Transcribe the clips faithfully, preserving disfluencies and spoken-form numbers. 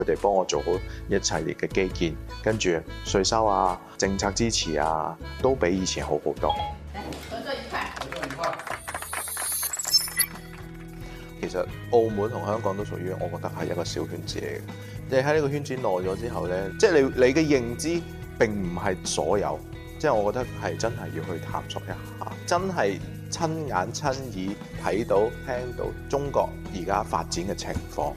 佢哋幫我做好一系列嘅基建，跟住稅收啊、政策支持啊，都比以前好好多。其實澳門同香港都屬於我覺得係一個小圈子嚟嘅。你喺呢個圈子耐咗之後咧，即係你你嘅認知並唔係所有，即係我覺得係真係要去探索一下，真係親眼親耳睇到聽到中國而家發展嘅情況。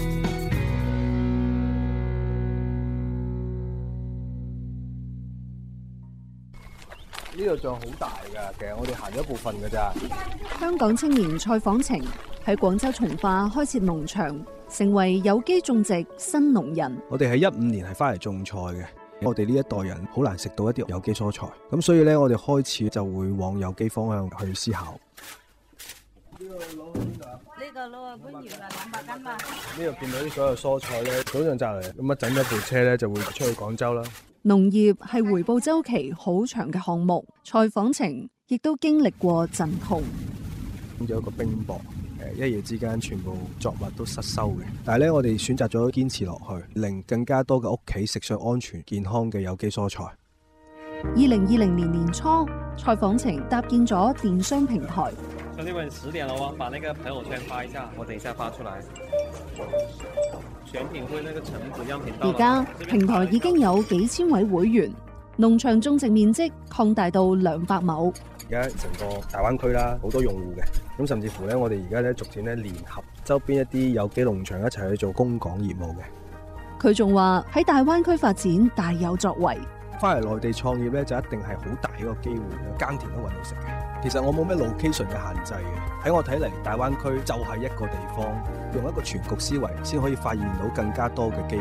呢度仲好大㗎，其實我哋行咗一部分㗎咋。 香港青年蔡晃晴喺廣州從化開設農場，成為有機種植新農人。 我哋喺一五年係翻嚟種菜嘅，我哋呢一代人好難食到一啲有機蔬菜，咁所以咧我哋開始就會往有機方向去思考。呢個攞去邊度啊？ 呢個攞去番禺啦，兩百斤嘛。 呢度見到啲所有蔬菜咧，早上摘嚟，咁啊整咗部車咧就會出去廣州啦。 農業係回報週期好長嘅項目，蔡晃晴亦都經歷過陣痛。 有一個冰雹，誒一夜之間全部作物都失收嘅。但係咧，我哋選擇咗堅持落去，令更加多嘅屋企食上安全健康嘅有機蔬菜。 二零二零年年初，蔡晃晴搭建咗電商平台。 兄弟們，十點了喎，把那個朋友圈發一下，我等一下發出來。選品會那個橙子樣品到。 而家平台已經有幾千位會員，農場種植面積擴大到兩百畝。 而家成個大灣區啦，好多用戶嘅，咁甚至乎咧，我哋而家咧逐漸咧聯合周邊一啲有機農場一齊去做供港業務嘅。 佢仲話喺大灣區發展大有作為。 翻嚟內地創業咧，就一定係好大一個機會，耕田都揾到食嘅。其實我冇咩 location 嘅限制嘅，喺我睇嚟，大灣區就係一個地方，用一個全局思維，先可以發現到更加多嘅機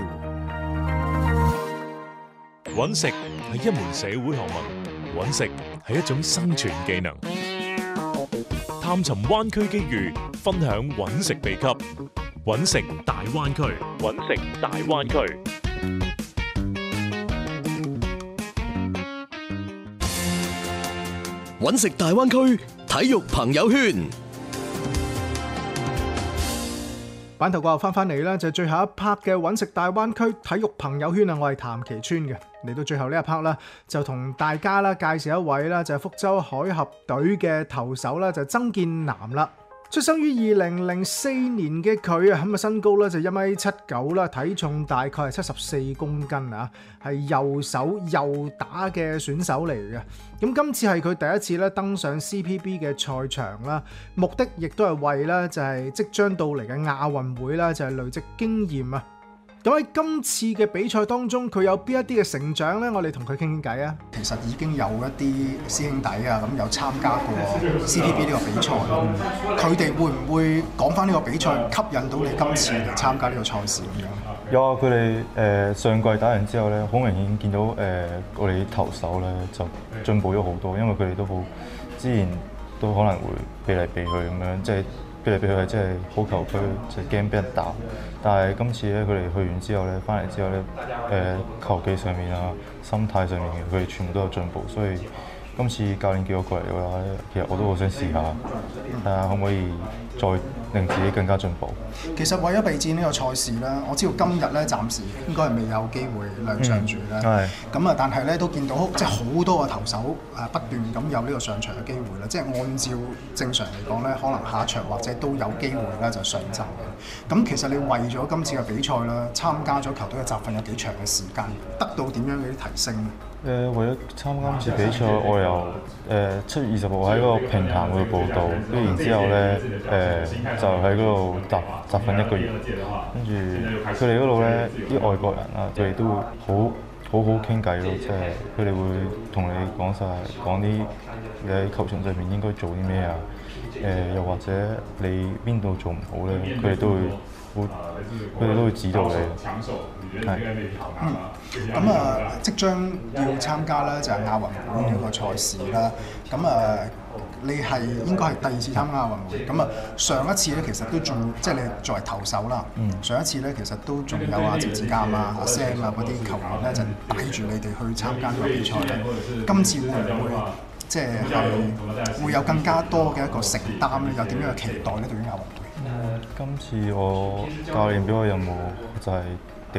會。 揾食係一門社會學問，揾食係一種生存技能。探尋灣區機遇，分享揾食秘笈，揾食大灣區，揾食大灣區。 揾食大灣區體育朋友圈， 版頭過後翻返嚟啦，就係最後一 part 嘅揾食大灣區體育朋友圈啊！我係譚其川嘅，嚟到最後呢一 part 啦，就同大家啦介紹一位啦，就係福州海峽隊嘅投手啦，就係曾建南啦。出生於二零零四年嘅佢啊，咁啊身高咧就一米七九啦，體重大概係七十四公斤啊，係右手右打嘅選手嚟嘅。咁今次係佢第一次咧登上 C P B 嘅賽場啦，目的亦都係為咧就係即將到嚟嘅亞運會啦，就係累積經驗啊。咁喺今次嘅比賽當中，佢有邊一啲嘅成長呢？我哋同佢傾傾偈啊！ 其實已經有一啲師兄弟啊，咁有參加過 C P B 呢個比賽，佢哋會唔會講翻呢個比賽吸引到你今次嚟參加呢個賽事咁樣？ 有啊，佢哋誒上季打完之後咧，好明顯見到誒、呃、我哋啲投手咧就進步咗好多，因為佢哋都好之前都可能會避嚟避去咁樣，即係。避嚟避去係真係好球區，就驚俾人打。但係今次咧，佢哋去完之後咧，翻嚟之後咧，誒、呃、球技上面啊、心態上面嘅，佢哋全部都有進步。所以今次教練叫我過嚟嘅話咧，其實我都好想試下，睇下可唔可以再令自己更加進步。 其實為咗備戰呢個賽事咧，我知道今日咧暫時應該係未有機會亮相住咧。係、嗯。咁啊，但係咧都見到即係好多個投手誒不斷咁有呢個上場嘅機會啦。即係按照正常嚟講咧，可能下一場或者都有機會咧就上陣嘅。咁其實你為咗今次嘅比賽啦，參加咗球隊嘅集訓有幾長嘅時間，得到點樣嘅啲提升咧？ 誒、呃，為咗參加今次比賽，我由誒七月二十號喺嗰個平潭嗰度報到，跟住然之後咧誒、呃、就喺嗰度集集訓一個月，跟住佢哋嗰度咧啲外國人啊，佢哋都會好好好傾偈咯，即係佢哋會同你講晒講啲你喺球場上面應該做啲咩啊，誒、呃、又或者你邊度做唔好咧，佢哋都會會佢哋都會指導你。係。 嗯。咁啊，即將要參加咧就係亞運會呢個賽事啦。咁啊，你係應該係第二次參加亞運會。咁啊，上一次咧其實都仲即係你作為投手啦。嗯。上一次咧其實都仲有阿趙志鑑啊、阿 Sam 啊嗰啲球員咧就帶住你哋去參加呢個比賽咧。今次會唔會即係係會有更加多嘅一個承擔咧？有點樣嘅期待咧對於亞運會？ 今次我教練俾我任務就係